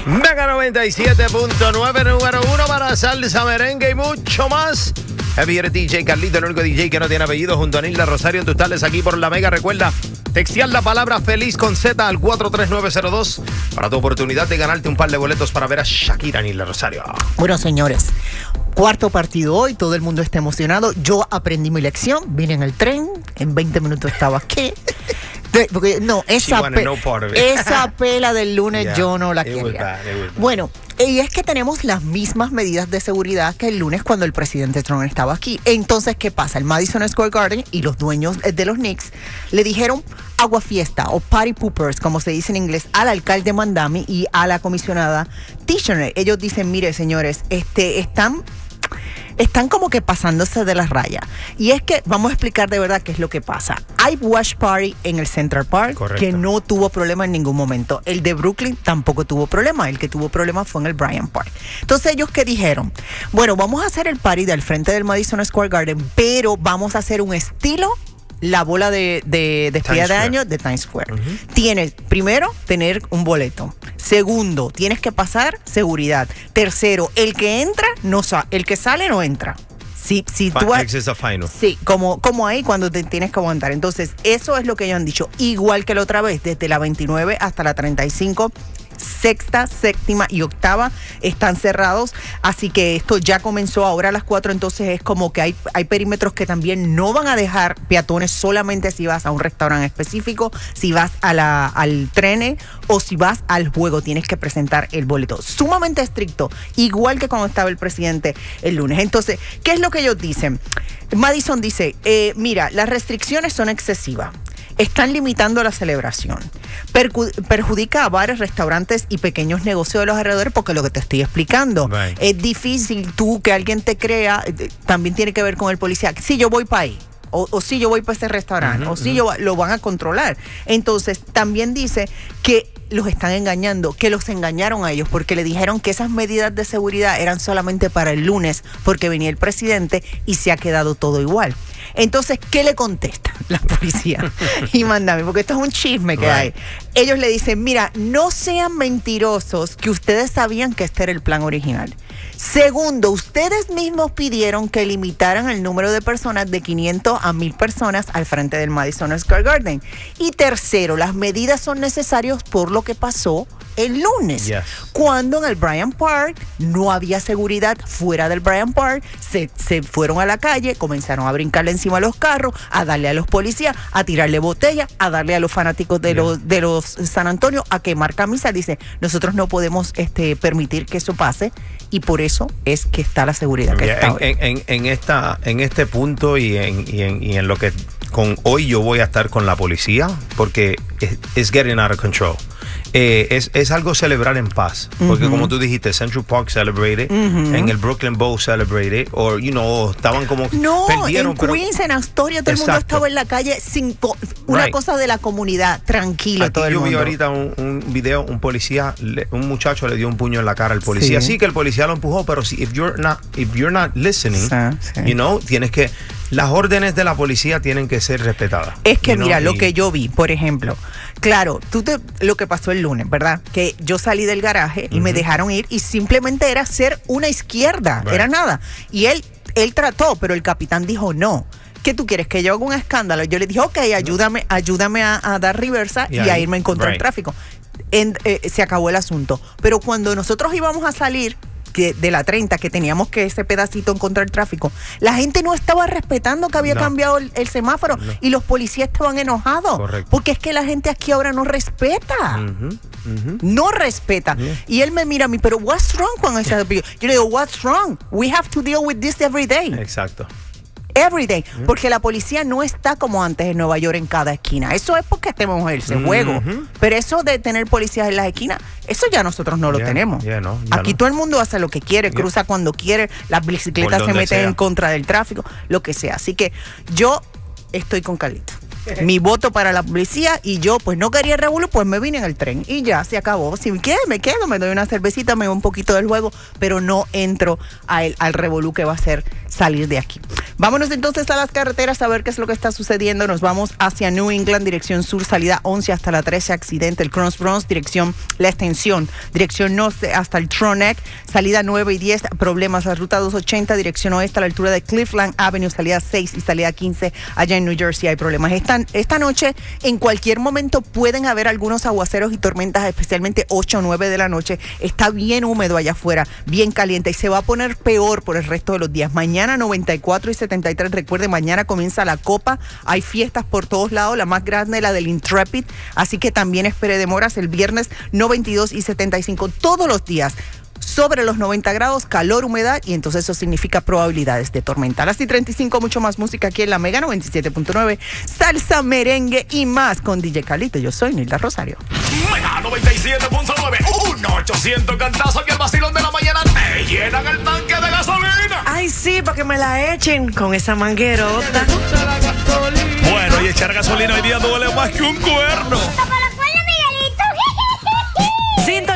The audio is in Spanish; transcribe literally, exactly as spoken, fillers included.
Mega noventa y siete punto nueve, número uno para salsa, merengue y mucho más. Heavy D J Carlito, el único D J que no tiene apellido, junto a Nilda Rosario en tus tardes aquí por la Mega. Recuerda, textear la palabra feliz con Z al cuatro tres nueve cero dos para tu oportunidad de ganarte un par de boletos para ver a Shakira, Nilda Rosario. Bueno, señores, cuarto partido hoy, todo el mundo está emocionado. Yo aprendí mi lección, vine en el tren, en veinte minutos estaba aquí. Porque no, esa, pe no esa pela del lunes yeah, yo no la quería. Bueno, y es que tenemos las mismas medidas de seguridad que el lunes cuando el presidente Trump estaba aquí. Entonces, ¿qué pasa? El Madison Square Garden y los dueños de los Knicks le dijeron agua fiesta o party poopers, como se dice en inglés, al alcalde Mandami y a la comisionada Tichenor. Ellos dicen, mire, señores, este, están... Están como que pasándose de las rayas. Y es que vamos a explicar de verdad qué es lo que pasa. Hay wash party en el Central Park. Correcto. Que no tuvo problema en ningún momento. El de Brooklyn tampoco tuvo problema. El que tuvo problema fue en el Bryant Park. Entonces ellos ¿qué dijeron? Bueno, vamos a hacer el party del frente del Madison Square Garden, pero vamos a hacer un estilo la bola de, de despedida de año de Times Square. Uh-huh. Tienes, primero, tener un boleto. Segundo, tienes que pasar seguridad. Tercero, el que entra, no sa el que sale no entra. Si, si tú has, sí, como, como ahí cuando te tienes que aguantar. Entonces, eso es lo que ellos han dicho. Igual que la otra vez, desde la veintinueve hasta la treinta y cinco. Sexta, séptima y octava están cerrados, así que esto ya comenzó ahora a las cuatro, entonces es como que hay, hay perímetros que también no van a dejar peatones solamente si vas a un restaurante específico, si vas a la, al tren o si vas al juego, tienes que presentar el boleto. Sumamente estricto, igual que cuando estaba el presidente el lunes. Entonces, ¿qué es lo que ellos dicen? Madison dice, eh, mira, las restricciones son excesivas. Están limitando la celebración. Percu perjudica a bares, restaurantes y pequeños negocios de los alrededores porque lo que te estoy explicando. Right. Es difícil tú que alguien te crea, también tiene que ver con el policía. Si yo voy para ahí, o, o si yo voy para ese restaurante, uh-huh, o si uh-huh. yo lo van a controlar. Entonces, también dice que los están engañando, que los engañaron a ellos porque le dijeron que esas medidas de seguridad eran solamente para el lunes porque venía el presidente y se ha quedado todo igual. Entonces, ¿qué le contesta la policía? Y mándame, porque esto es un chisme que right. hay. Ellos le dicen, mira, no sean mentirosos que ustedes sabían que este era el plan original. Segundo, ustedes mismos pidieron que limitaran el número de personas de quinientas a mil personas al frente del Madison Square Garden. Y tercero, las medidas son necesarias por lo que pasó el lunes, yes. cuando en el Bryant Park no había seguridad fuera del Bryant Park, se, se fueron a la calle, comenzaron a brincarle encima a los carros, a darle a los policías, a tirarle botellas, a darle a los fanáticos de, yeah. los, de los San Antonio, a quemar camisas. Dice, nosotros no podemos este, permitir que eso pase y por eso es que está la seguridad que yeah, está en, en, en, esta, en este punto y en, y, en, y en lo que con hoy yo voy a estar con la policía porque es it's getting out of control. Eh, es, es algo celebrar en paz, porque uh-huh. como tú dijiste, Central Park celebrated, uh-huh. en el Brooklyn Bowl celebrated, o you know, estaban como no, perdieron, en pero, Queens, en Astoria, todo exacto. el mundo estaba en la calle sin una right. cosa de la comunidad, tranquilo. Aquí todo el yo mundo. vi ahorita un, un video, un policía, le, un muchacho le dio un puño en la cara al policía, sí, sí que el policía lo empujó, pero si if you're not, if you're not listening, sí, sí. you know, tienes que las órdenes de la policía tienen que ser respetadas. Es que mira, know, lo y... que yo vi, por ejemplo, claro, tú te, lo que pasó el lunes, ¿verdad? Que yo salí del garaje y uh-huh. me dejaron ir y simplemente era hacer una izquierda, right. era nada. Y él, él trató, pero el capitán dijo no. ¿Qué tú quieres? ¿Que yo haga un escándalo? Yo le dije, ok, ayúdame, ayúdame a, a dar reversa y, y a irme en contra right. del tráfico. En, eh, se acabó el asunto. Pero cuando nosotros íbamos a salir que de la treinta, que teníamos que ese pedacito en contra del tráfico, la gente no estaba respetando que había no. cambiado el, el semáforo no. y los policías estaban enojados. Correcto. Porque es que la gente aquí ahora no respeta. Uh-huh. Uh-huh. No respeta. Yeah. Y él me mira a mí, pero what's wrong con ese? Yo le digo, what's wrong? We have to deal with this every day. Exacto. Every day, yeah. porque la policía no está como antes en Nueva York en cada esquina. Eso es porque tenemos ese mm-hmm. juego. Pero eso de tener policías en las esquinas, eso ya nosotros no lo yeah, tenemos. Yeah, no, Aquí no. todo el mundo hace lo que quiere, yeah. cruza cuando quiere, las bicicletas se meten sea. en contra del tráfico, lo que sea. Así que yo estoy con Carlito. mi voto para la policía y yo pues no quería revolú, pues me vine en el tren y ya se acabó. Si me quedo, me quedo, me doy una cervecita, me doy un poquito del juego, pero no entro a el, al revolú que va a ser salir de aquí. Vámonos entonces a las carreteras a ver qué es lo que está sucediendo. Nos vamos hacia New England, dirección sur, salida once hasta la trece, accidente. El Cross Bronx, dirección la extensión, dirección norte hasta el Tronic, salida nueve y diez, problemas. La ruta doscientos ochenta, dirección oeste a la altura de Cleveland Avenue, salida seis y salida quince, allá en New Jersey hay problemas. Esta, esta noche, en cualquier momento, pueden haber algunos aguaceros y tormentas, especialmente ocho o nueve de la noche. Está bien húmedo allá afuera, bien caliente y se va a poner peor por el resto de los días. Mañana noventa y cuatro y setenta y tres, recuerde, mañana comienza la Copa, hay fiestas por todos lados, la más grande, la del Intrepid, así que también espere demoras. El viernes noventa y dos y setenta y cinco, todos los días sobre los noventa grados, calor, humedad, y entonces eso significa probabilidades de tormenta. A las treinta y cinco, mucho más música aquí en la Mega noventa y siete punto nueve, salsa, merengue y más con D J Carlito. Yo soy Nilda Rosario. Mega noventa y siete punto nueve, uno ochocientos cantazo que el vacilón de la mañana te llenan el tanque de gasolina. Ay, sí, para que me la echen con esa manguerota. Bueno, y echar gasolina hoy día duele más que un cuerno.